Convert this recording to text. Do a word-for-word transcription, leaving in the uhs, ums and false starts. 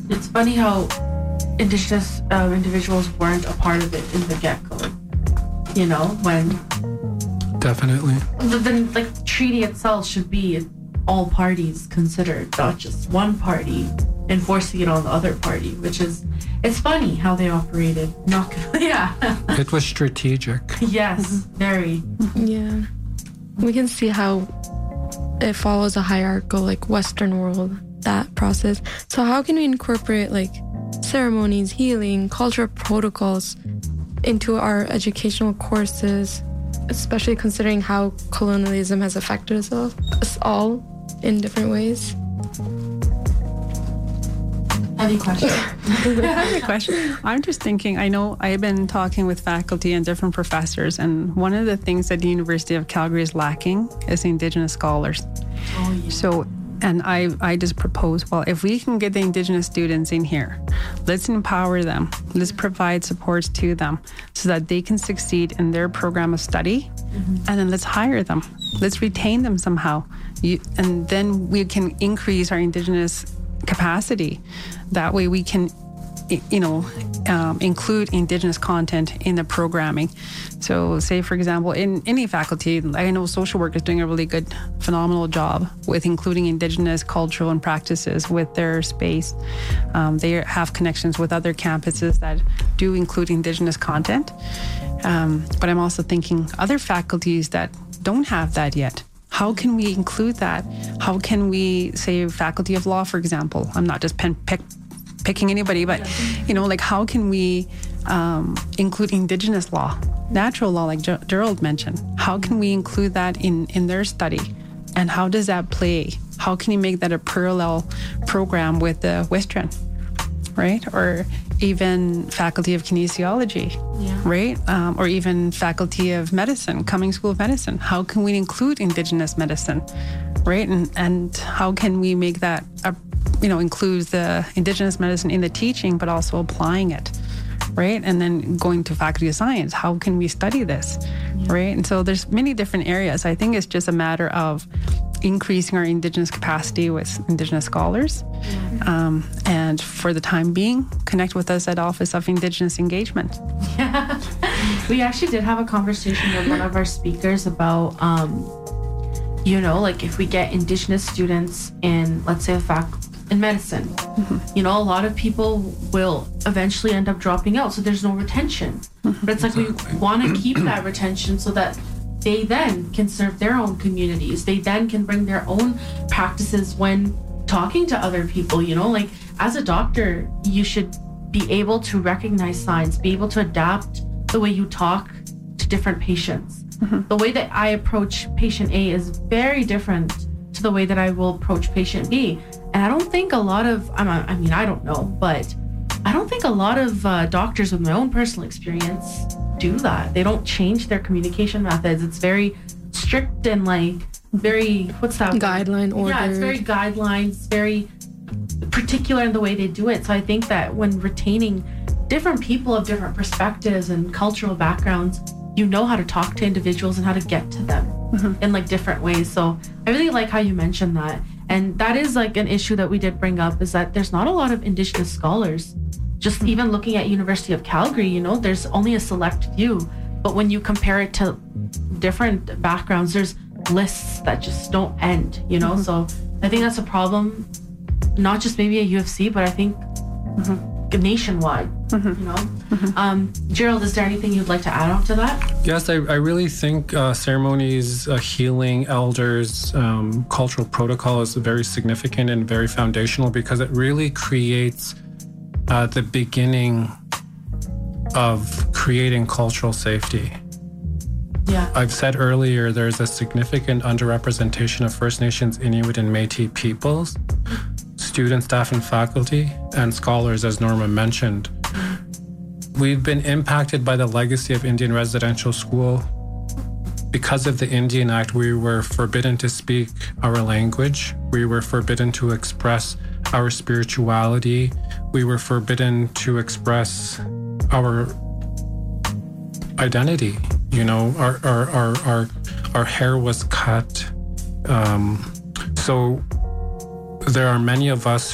it's funny how Indigenous uh, individuals weren't a part of it in the get-go. You know, when definitely the, the like the treaty itself should be all parties considered, not just one party enforcing it on the other party, which is, it's funny how they operated. Not gonna, yeah. It was strategic. Yes, very. Yeah. We can see how it follows a hierarchical, like, Western world, that process. So how can we incorporate, like, ceremonies, healing, cultural protocols into our educational courses, especially considering how colonialism has affected us all, us all in different ways? Any question? I have a question. I'm just thinking, I know I've been talking with faculty and different professors, and one of the things that the University of Calgary is lacking is Indigenous scholars. Oh, yeah. So, and I, I just propose, well, if we can get the Indigenous students in here, let's empower them. Let's provide supports to them so that they can succeed in their program of study. Mm-hmm. And then let's hire them. Let's retain them somehow. You, and then we can increase our Indigenous capacity. That way we can, you know, um, include Indigenous content in the programming. So say, for example, in any faculty, I know social work is doing a really good, phenomenal job with including Indigenous cultural and practices with their space. Um, they have connections with other campuses that do include Indigenous content. Um, but I'm also thinking other faculties that don't have that yet. How can we include that? How can we, say, faculty of law, for example? I'm not just pen, pick, picking anybody, but, you know, like, how can we um, include Indigenous law, natural law, like Ger- Gerald mentioned? How can we include that in, in their study? And how does that play? How can you make that a parallel program with the Western, right? Or even faculty of kinesiology, yeah. right? Um, or even faculty of medicine, Cummings School of Medicine. How can we include Indigenous medicine, right? And and how can we make that, a, you know, include the Indigenous medicine in the teaching, but also applying it, right? And then going to faculty of science, how can we study this, yeah. right? And so there's many different areas. I think it's just a matter of increasing our Indigenous capacity with Indigenous scholars. Yeah. Um, and for the time being, connect with us at Office of Indigenous Engagement. Yeah. We actually did have a conversation with one of our speakers about, um, you know, like if we get Indigenous students in, let's say, a fac- in medicine, mm-hmm. you know, a lot of people will eventually end up dropping out. So there's no retention. Mm-hmm. But it's like exactly. we want to keep that retention so that they then can serve their own communities. They then can bring their own practices when talking to other people, you know, like as a doctor, you should be able to recognize signs, be able to adapt the way you talk to different patients. Mm-hmm. The way that I approach patient A is very different to the way that I will approach patient B. And I don't think a lot of, I mean, I don't know, but I don't think a lot of uh, doctors with my own personal experience do that. They don't change their communication methods. It's very strict and like very, what's that? Guideline order. Yeah, it's very guidelines, very particular in the way they do it. So I think that when retaining different people of different perspectives and cultural backgrounds, you know how to talk to individuals and how to get to them mm-hmm. in like different ways. So I really like how you mentioned that. And that is like an issue that we did bring up, is that there's not a lot of Indigenous scholars. Just mm-hmm. even looking at University of Calgary, you know, there's only a select few. But when you compare it to different backgrounds, there's lists that just don't end, you know? Mm-hmm. So I think that's a problem, not just maybe at U of C, but I think mm-hmm. nationwide, mm-hmm. you know? Mm-hmm. Um, Gerald, is there anything you'd like to add on to that? Yes, I, I really think uh, ceremonies, uh, healing, elders, um, cultural protocol is very significant and very foundational because it really creates uh, the beginning of creating cultural safety. Yeah. I've said earlier, there's a significant underrepresentation of First Nations, Inuit, and Métis peoples, students, staff, and faculty, and scholars, as Norma mentioned. We've been impacted by the legacy of Indian residential school. Because of the Indian Act, we were forbidden to speak our language. We were forbidden to express our spirituality. We were forbidden to express our identity. You know, our our our our, our hair was cut. Um, so there are many of us